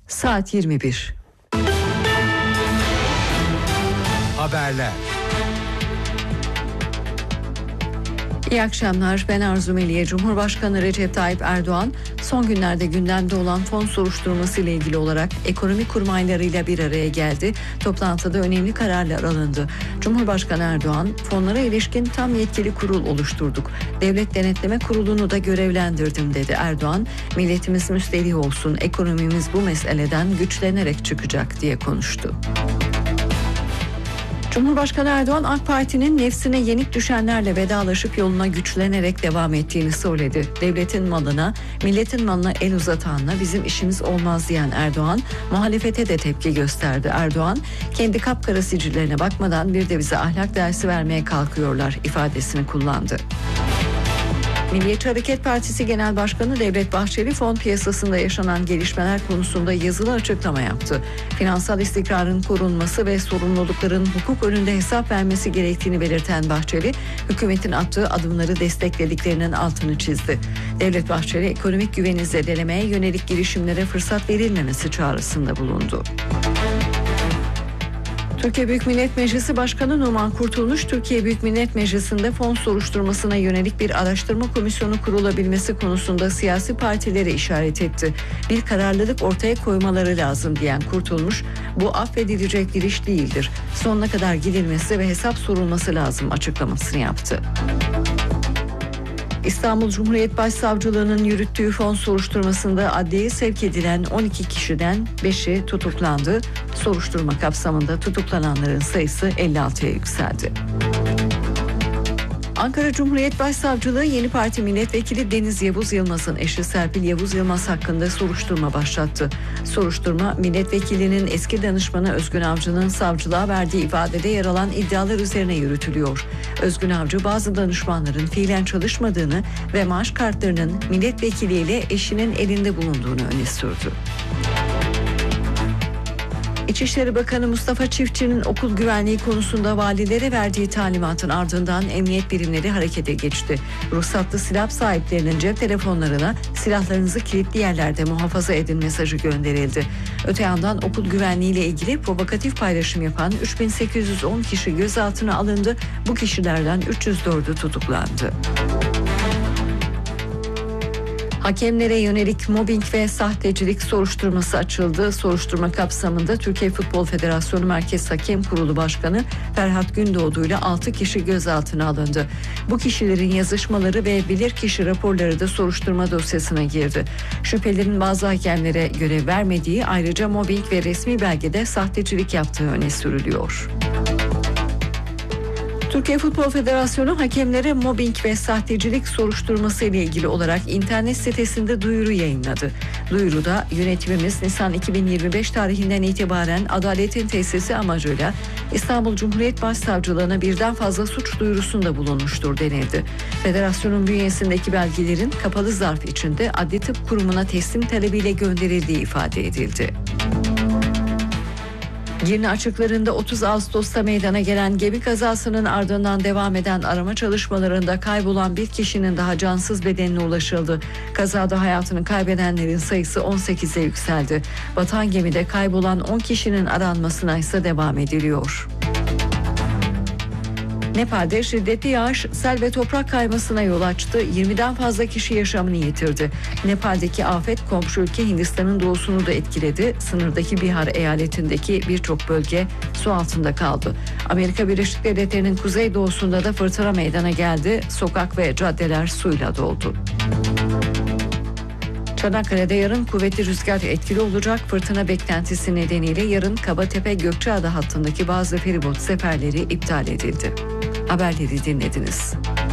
Saat 21. Haberler. İyi akşamlar. Ben Arzu Meliye. Cumhurbaşkanı Recep Tayyip Erdoğan son günlerde gündemde olan fon soruşturması ile ilgili olarak ekonomi kurmaylarıyla bir araya geldi. Toplantıda önemli kararlar alındı. Cumhurbaşkanı Erdoğan, fonlara ilişkin tam yetkili kurul oluşturduk. Devlet Denetleme Kurulu'nu da görevlendirdim dedi. Erdoğan, milletimiz müsterih olsun, ekonomimiz bu meseleden güçlenerek çıkacak diye konuştu. Cumhurbaşkanı Erdoğan, AK Parti'nin nefsine yenik düşenlerle vedalaşıp yoluna güçlenerek devam ettiğini söyledi. Devletin malına, milletin malına el uzatanla bizim işimiz olmaz diyen Erdoğan, muhalefete de tepki gösterdi. Erdoğan, kendi kapkara sicillerine bakmadan bir de bize ahlak dersi vermeye kalkıyorlar ifadesini kullandı. Milliyetçi Hareket Partisi Genel Başkanı Devlet Bahçeli, fon piyasasında yaşanan gelişmeler konusunda yazılı açıklama yaptı. Finansal istikrarın korunması ve sorumlulukların hukuk önünde hesap vermesi gerektiğini belirten Bahçeli, hükümetin attığı adımları desteklediklerinin altını çizdi. Devlet Bahçeli, ekonomik güveni zedelemeye yönelik girişimlere fırsat verilmemesi çağrısında bulundu. Türkiye Büyük Millet Meclisi Başkanı Numan Kurtulmuş, Türkiye Büyük Millet Meclisi'nde fon soruşturmasına yönelik bir araştırma komisyonu kurulabilmesi konusunda siyasi partilere işaret etti. Bir kararlılık ortaya koymaları lazım diyen Kurtulmuş, bu affedilecek bir iş değildir. Sonuna kadar gidilmesi ve hesap sorulması lazım açıklamasını yaptı. İstanbul Cumhuriyet Başsavcılığı'nın yürüttüğü fon soruşturmasında adliyeye sevk edilen 12 kişiden 5'i tutuklandı. Soruşturma kapsamında tutuklananların sayısı 56'ya yükseldi. Ankara Cumhuriyet Başsavcılığı Yeni Parti Milletvekili Deniz Yavuz Yılmaz'ın eşi Serpil Yavuz Yılmaz hakkında soruşturma başlattı. Soruşturma, milletvekilinin eski danışmanı Özgün Avcı'nın savcılığa verdiği ifadede yer alan iddialar üzerine yürütülüyor. Özgün Avcı, bazı danışmanların fiilen çalışmadığını ve maaş kartlarının milletvekiliyle eşinin elinde bulunduğunu öne sürdü. İçişleri Bakanı Mustafa Çiftçi'nin okul güvenliği konusunda valilere verdiği talimatın ardından emniyet birimleri harekete geçti. Ruhsatlı silah sahiplerinin cep telefonlarına silahlarınızı kilitli yerlerde muhafaza edin mesajı gönderildi. Öte yandan okul güvenliği ile ilgili provokatif paylaşım yapan 3810 kişi gözaltına alındı. Bu kişilerden 304'ü tutuklandı. Hakemlere yönelik mobbing ve sahtecilik soruşturması açıldı. Soruşturma kapsamında Türkiye Futbol Federasyonu Merkez Hakem Kurulu Başkanı Ferhat Gündoğdu ile 6 kişi gözaltına alındı. Bu kişilerin yazışmaları ve bilirkişi raporları da soruşturma dosyasına girdi. Şüphelerin bazı hakemlere görev vermediği, ayrıca mobbing ve resmi belgede sahtecilik yaptığı öne sürülüyor. Türkiye Futbol Federasyonu hakemlere mobbing ve sahtecilik soruşturması ile ilgili olarak internet sitesinde duyuru yayınladı. Duyuruda yönetimimiz Nisan 2025 tarihinden itibaren adaletin tesisi amacıyla İstanbul Cumhuriyet Başsavcılığına birden fazla suç duyurusunda bulunmuştur denildi. Federasyonun bünyesindeki belgelerin kapalı zarf içinde Adli Tıp Kurumu'na teslim talebiyle gönderildiği ifade edildi. Girne açıklarında 30 Ağustos'ta meydana gelen gemi kazasının ardından devam eden arama çalışmalarında kaybolan bir kişinin daha cansız bedenine ulaşıldı. Kazada hayatını kaybedenlerin sayısı 18'e yükseldi. Batan gemide kaybolan 10 kişinin aranmasına ise devam ediliyor. Nepal'de şiddetli yağış, sel ve toprak kaymasına yol açtı. 20'den fazla kişi yaşamını yitirdi. Nepal'deki afet komşu ülke Hindistan'ın doğusunu da etkiledi. Sınırdaki Bihar eyaletindeki birçok bölge su altında kaldı. Amerika Birleşik Devletleri'nin kuzeydoğusunda da fırtına meydana geldi. Sokak ve caddeler suyla doldu. Çanakkale'de yarın kuvvetli rüzgar etkili olacak. Fırtına beklentisi nedeniyle yarın Kabatepe-Gökçeada hattındaki bazı feribot seferleri iptal edildi. Haberleri dinlediniz.